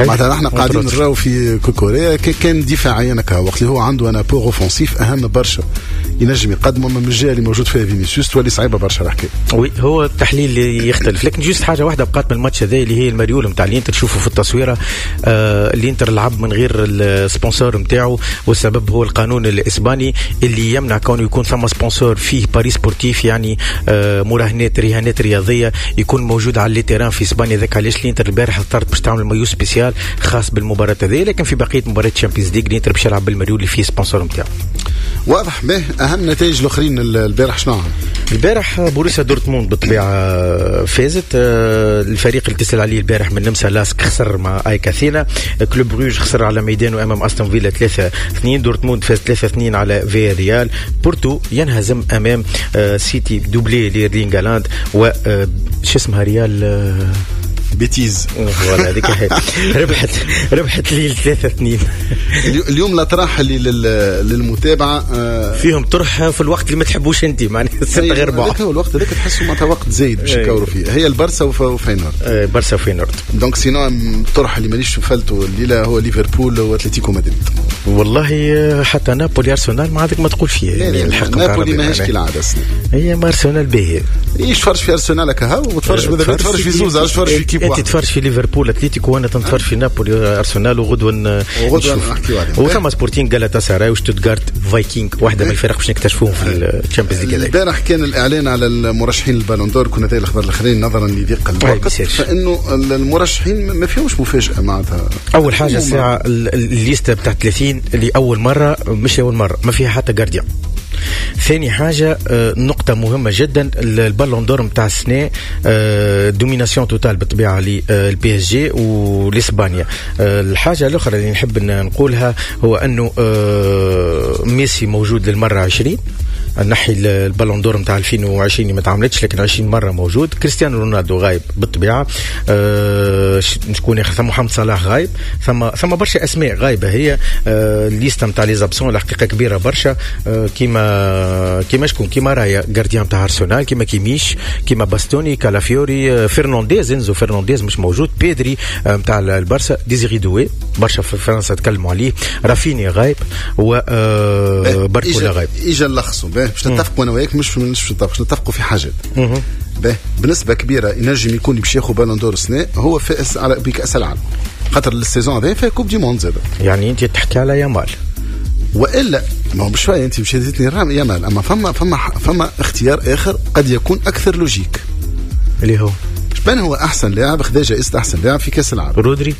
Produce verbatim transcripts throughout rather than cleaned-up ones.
معناتها نحن قاعدين نراو في كوكوريا كان دفاعيا هكا وقت اللي هو عنده انا بور اوفنسيف اهم برشا ينجم يقدمه من الجهه اللي موجود فيها فينيسيوس تولي صعيبه برشا الحكايه. وي هو التحليل اللي يختلف، لكن جوست حاجه واحده بقات من الماتش هذا اللي هي المريول نتاع الانتر. تشوفوا في التصويره آه الانتر لعب من غير السبونسور نتاعو، والسبب هو القانون الاسباني اللي يمنع كونه يكون ثم سبونسور فيه باريس سبورتيف، يعني آه مراهنات رهانات رياضيه يكون موجود على لي تيران في اسبانيا. ذاك علاش الانتر البارح اضطرت باش تعمل مايو سبيسيال خاص بالمباراه هذه، لكن في بقيه مباراه تشامبيونز ليغ الانتر باش يلعب بالمريول اللي فيه سبونسور نتاعو. واضح. به اهم نتائج الاخرين البارح شنو؟ البارح بوريسيا دورتموند بالطبيعه فازت. الفريق اللي تسال عليه البارح من نمسا لاسك خسر مع ايك اثينا. كلوب بروج خسر على ميدانه امام استون فيلا ثلاثة اثنين. دورتموند فاز ثلاثة اثنين على فيا ريال. بورتو ينهزم امام سيتي دوبلي ليرلينغ هالاند و شو اسمها ريال بيتيز ولا هذيك ربحت ربحت ليل ثلاثة اثنين. اليوم لا طرح اللي للمتابعه فيهم طرح في الوقت اللي ما تحبوش انت، معناها ستة غير بعض. هذاك هو الوقت هذاك تحسوا معناتها وقت زايد باش يكوروا فيه. هي البارسا وفاينورد. بارسا وفاينورد. دونك سينو الطرح اللي مانيش فلتوا الليله هو ليفربول واتلتيكو مدريد. والله حتى نابولي ارسنال ما عندك ما تقول فيه. يعني الحق نابولي ماهيش كالعاده. هي ما ارسنال باهي. ايش تفرج في ارسنال هكا وتفرج بدل تفرج في زوز علاش تفرج في كيب انت تتفرج في ليفربول اتليتيكو وانا تنتفرج في نابولي ارسنال وغدوه نشوف. وثم سبورتينغ غالاتا سراي وشتوتغارت فايكينغ واحده من الفرق باش نكتشفوهم في الشامبيونز ليغ. البارح كان الاعلان على المرشحين للبالون دور، كنا هذه الاخبار الاخرين نظرا لضيق الوقت، فانه المرشحين ما فيهمش مفاجاه معناتها. اول حاجه الساعه الليسته بتاع ثلاثين اللي اول مره مش اول مره ما فيها حتى جارديان. ثاني حاجة نقطة مهمة جدا البالون دور متاع السنة دوميناسيون توتال بالطبيعة للبي اس جي ولإسبانيا. الحاجة الأخرى اللي نحب نقولها هو أنه ميسي موجود للمرة عشرين. نحي البالون دور نتاع ألفين وعشرين ما تعملتش، لكن عشرين مرة موجود. كريستيانو رونالدو غايب بالطبيعة. أه شكون آخر؟ ثم محمد صلاح غايب. ثم ثم برشا أسماء غايبة. هي أه الليسته نتاع لي زابسون الحقيقة كبيرة برشا. أه كيما كيما شكون كيما رايا جارديان تاع أرسنال، كيما كيميش، كيما باستوني، كالافيوري، أه فرنانديز، انزو فرنانديز مش موجود. بيدري نتاع أه البارسا، ديزيري دوي برشا في فرنسا تكلموا عليه. رافيني غايب و أه باركولا غايب. إجا نلخصوا باش نتفقوا انا وياك، مش مش باش نتفقوا في حاجات. باهي بنسبه كبيره ينجم يكون باش ياخذ بالون دور السنه هو فائز على بكاس العالم، خاطر السيزون هذا فيها كوب دي موند زاد. يعني انت تحكي على يامال والا ما هو بشويه انت مش هديتني رام يامال، اما فما فما فما اختيار اخر قد يكون اكثر لوجيك اللي هو شبان هو احسن لاعب خذ جائزه احسن لاعب في كاس العالم. رودري.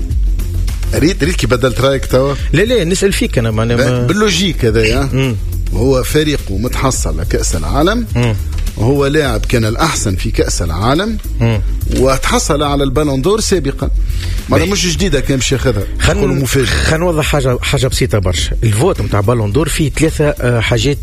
ريت ريت كي بدلت رايك توا. لا لا نسال فيك انا ما باللوجيك هذايا. هو فريقه متحصل لكأس العالم، مم. وهو لاعب كان الأحسن في كأس العالم، مم. وتحصل على البالون دور سابقا. ما مش جديدة كان باش ياخذها. خلينا نوضح حاجة حاجة بسيطة برشا. الفوت نتاع بالون دور فيه ثلاثة حاجات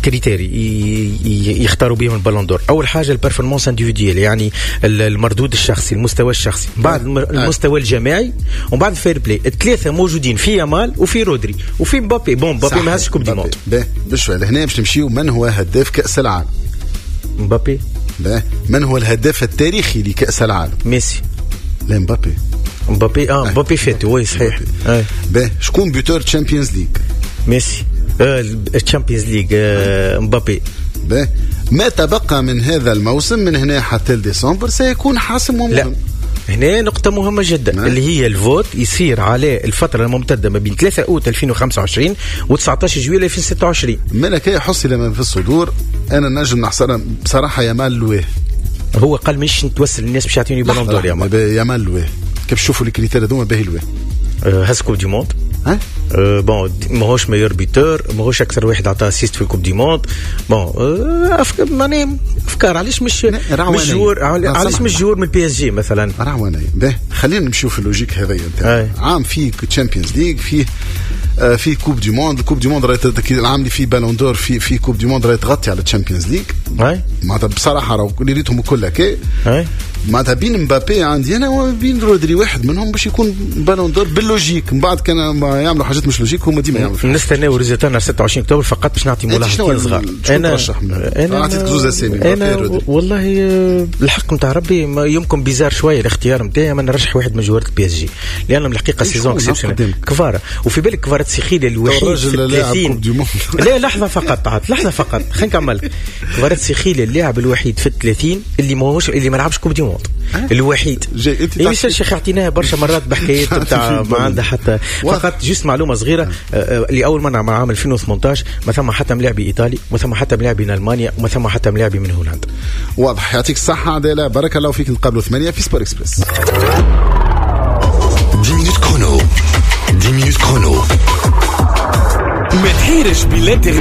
الكريتيري يختاروا بهم البالون دور. أول حاجة البرفورمانس انديفيديوال، يعني المردود الشخصي، المستوى الشخصي، بعد آه. المستوى الجماعي، ومن بعد الفير بلاي. الثلاثة موجودين في يامال وفي رودري وفي مبابي. بون مبابي ما هزش كوب دي موند. بشوي لهنا باش نمشيو من هو هداف كأس العالم. مبابي. من هو الهداف التاريخي لكأس العالم؟ ميسي. لا مبابي. مبابي اه مبابي فات وي صحيح. باهي شكون بيوتور تشامبيونز ليغ؟ ميسي. الشامبيونز ليغ مبابي. باهي ما تبقى من هذا الموسم من هنا حتى لديسمبر سيكون حاسم ومهم. لا هنا نقطة مهمة جدا ما. اللي هي الفوت يصير على الفترة الممتدة ما بين ثلاثة أوت ألفين وخمسة وعشرين و تسعة عشر جويلية ألفين وستة وعشرين. مالك هي حصي لما في الصدور أنا نجم نحصر بصراحة يامال لويه. هو قال مش نتوسل الناس باش يعطيني بالون دور يامال. يامال لويه كيف تشوفوا الكريتير هذوما باهي لويه. أه هز كوب دي موند. ها أه بون ماهوش ميور بيتور، ماهوش اكثر واحد عطاه اسيست في الكوب دي موند. بون أه أفكار ماني افكار علاش مش مش جور علاش مش جور من البي اس جي مثلا. راهواني باهي خلينا نمشيو في اللوجيك هذايا نتاع عام فيه تشامبيونز ليغ فيه آه في كوب دي موند. الكوب دي موند راهي العام اللي فيه بالون دور في في كوب دي موند راهي تغطي على الشامبيونز ليغ. معناتها بصراحه راهو اللي ريتهم كلها كي معناتها بين مبابي عندي انا وبين رودري واحد منهم باش يكون بالون دور باللوجيك. من بعد كان ما يعملوا حاجات مش لوجيك هما ديما يعملوا. نستناو ريزلتنا ستة وعشرين اكتوبر فقط باش نعطي ملاحظتين صغار. انا انا اعطيك زوز اسامي. انا والله الحق نتاع ربي يمكن بيزار شويه الاختيار نتاعي، ما نرشح واحد من جوارات البي اس جي لان الحقيقه سيزون اكسبسيونيل كفاره. وفي بالك كفاره سيخيلي الوحيد في الثلاثين. لا لحظه فقط عاد لحظه فقط خلينا نكمل. كفاره سيخيلي اللاعب الوحيد في الثلاثين اللي ماهوش اللي ما لعبش كوب دي موند الوحيد. يمشي الشيخ اعطيناه برشا مرات بحكايات نتاع ما عندها حتى فقط جست معلومه صغيره. اللي اول مره مع عام ألفين وثمانية عشر ما ثم حتى ملاعبي ايطالي وما ثم حتى ملاعبي من المانيا وما ثم حتى ملاعبي من هولندا. واضح. يعطيك الصحه عداله، بارك الله فيك. نقابلوا ثمانية في سبور اكسبريس. عشر minutes chrono. عشر minutes chrono. ما تحيرش بالانترنت